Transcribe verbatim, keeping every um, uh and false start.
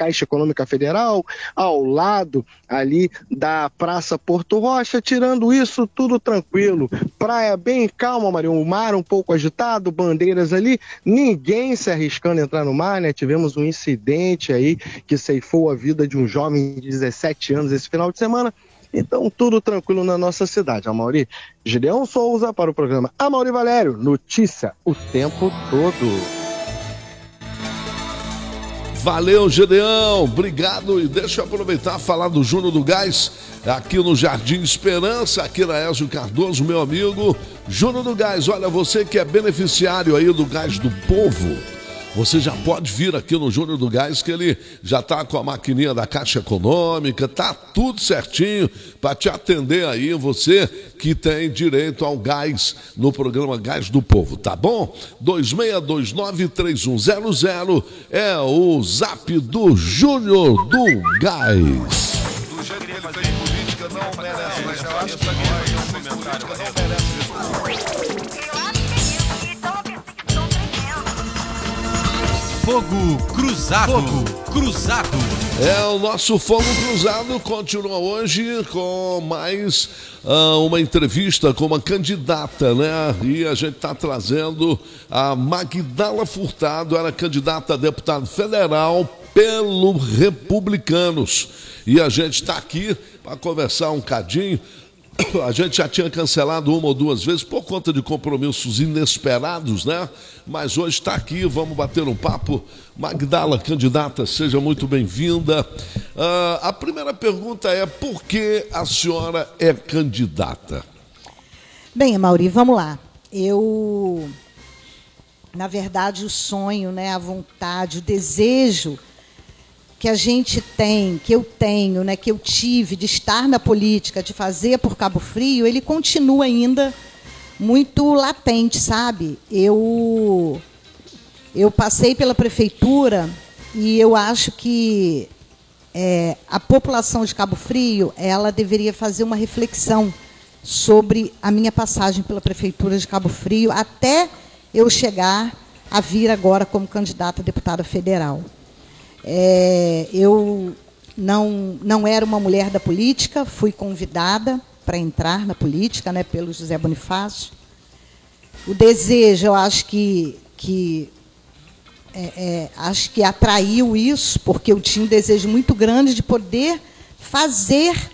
Caixa Econômica Federal, ao lado ali da Praça Porto Rocha. Tirando isso, tudo tranquilo. Praia bem calma, Marinho. O mar um pouco agitado, bandeiras ali, ninguém se arriscando a entrar no mar, né? Tivemos um incidente aí que ceifou a vida de um jovem de dezessete anos esse final de semana. Então, tudo tranquilo na nossa cidade. Amaury, Gideão Souza para o programa Amaury Valério, notícia o tempo todo. Valeu, Gideão, obrigado. E deixa eu aproveitar e falar do Júnior do Gás, aqui no Jardim Esperança, aqui na Ézio Cardoso, meu amigo. Júnior do Gás, olha, você que é beneficiário aí do Gás do Povo, você já pode vir aqui no Júnior do Gás, que ele já está com a maquininha da Caixa Econômica, tá tudo certinho para te atender aí, você que tem direito ao gás no programa Gás do Povo, tá bom? dois seis dois nove três um zero zero é o zap do Júnior do Gás. Do jeito que ele fez política, não merece, mas eu acho que um comentário não merece. Fogo Cruzado. Fogo Cruzado. É, o nosso Fogo Cruzado continua hoje com mais uh, uma entrevista com uma candidata, né? E a gente está trazendo a Magdala Furtado, era candidata a deputado federal pelo Republicanos. E a gente está aqui para conversar um cadinho. A gente já tinha cancelado uma ou duas vezes por conta de compromissos inesperados, né? Mas hoje está aqui, vamos bater um papo. Magdala, candidata, seja muito bem-vinda. Uh, a primeira pergunta é: por que a senhora é candidata? Bem, Amaury, vamos lá. Eu, na verdade, o sonho, né, a vontade, o desejo que a gente tem, que eu tenho, né, que eu tive de estar na política, de fazer por Cabo Frio, ele continua ainda muito latente, sabe? Eu, eu passei pela prefeitura e eu acho que é, a população de Cabo Frio, ela deveria fazer uma reflexão sobre a minha passagem pela prefeitura de Cabo Frio até eu chegar a vir agora como candidata a deputada federal. É, eu não, não era uma mulher da política, fui convidada para entrar na política, né, pelo José Bonifácio. O desejo, eu acho que, que, é, é, acho que atraiu isso, porque eu tinha um desejo muito grande de poder fazer